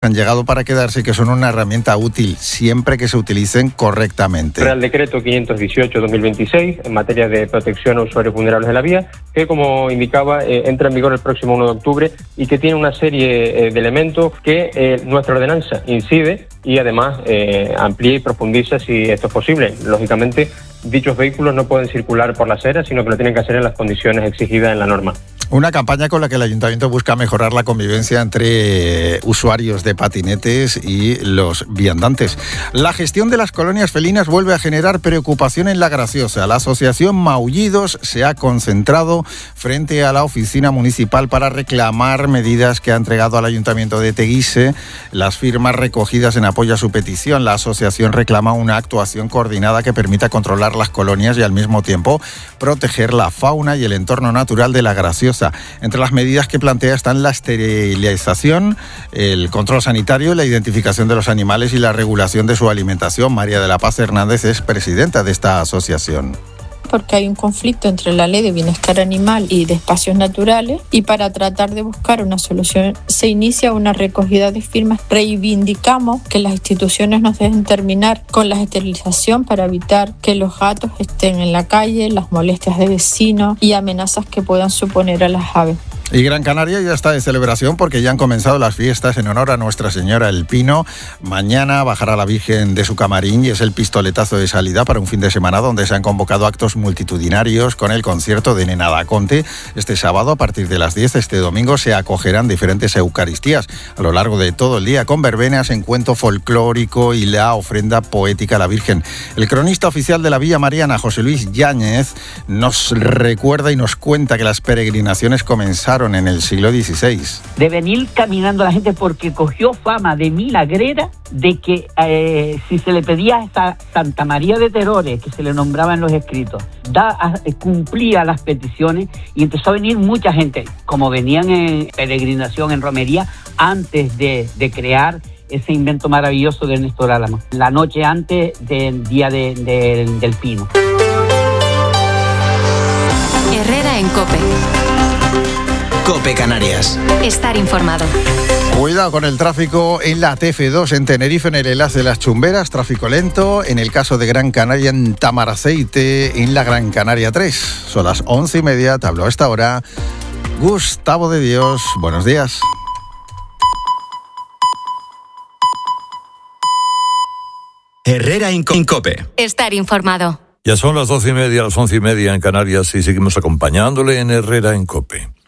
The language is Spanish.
han llegado para quedarse y que son una herramienta útil siempre que se utilicen correctamente. Real Decreto 518-2026 en materia de protección a usuarios vulnerables de la vía, que como indicaba entra en vigor el próximo 1 de octubre y que tiene una serie de elementos que nuestra ordenanza incide y además amplía y profundiza si esto es posible. Lógicamente, dichos vehículos no pueden circular por la acera, sino que lo tienen que hacer en las condiciones exigidas en la norma. Una campaña con la que el Ayuntamiento busca mejorar la convivencia entre usuarios de patinetes y los viandantes. La gestión de las colonias felinas vuelve a generar preocupación en La Graciosa. La asociación Maullidos se ha concentrado frente a la oficina municipal para reclamar medidas que ha entregado al Ayuntamiento de Teguise. Las firmas recogidas en apoyo a su petición. La asociación reclama una actuación coordinada que permita controlar las colonias y al mismo tiempo proteger la fauna y el entorno natural de La Graciosa. Entre las medidas que plantea están la esterilización, el control sanitario, la identificación de los animales y la regulación de su alimentación. María de la Paz Hernández es presidenta de esta asociación. Porque hay un conflicto entre la ley de bienestar animal y de espacios naturales, y para tratar de buscar una solución se inicia una recogida de firmas. Reivindicamos que las instituciones nos dejen terminar con la esterilización para evitar que los gatos estén en la calle, las molestias de vecinos y amenazas que puedan suponer a las aves. Y Gran Canaria ya está de celebración porque ya han comenzado las fiestas en honor a Nuestra Señora del Pino. Mañana bajará la Virgen de su camarín y es el pistoletazo de salida para un fin de semana donde se han convocado actos multitudinarios con el concierto de Nena da Conte. Este sábado a partir de las 10, este domingo se acogerán diferentes eucaristías a lo largo de todo el día con verbenas, encuentro folclórico y la ofrenda poética a la Virgen. El cronista oficial de la Villa Mariana, José Luis Yáñez, nos recuerda y nos cuenta que las peregrinaciones comenzaron en el siglo XVI. De venir caminando la gente porque cogió fama de milagrera, de que si se le pedía a esta Santa María de Terores, que se le nombraba en los escritos, cumplía las peticiones y empezó a venir mucha gente, como venían en peregrinación, en romería, antes de crear ese invento maravilloso de Néstor Álamo, la noche antes del día del Pino. Herrera en COPE. COPE Canarias. Estar informado. Cuidado con el tráfico en la TF2 en Tenerife, en el enlace de las Chumberas, tráfico lento. En el caso de Gran Canaria, en Tamaraceite, en la Gran Canaria 3. Son las 11:30, te hablo a esta hora Gustavo de Dios. Buenos días. Herrera en COPE. Estar informado. Ya son las 12:30, las 11:30 en Canarias y seguimos acompañándole en Herrera en COPE.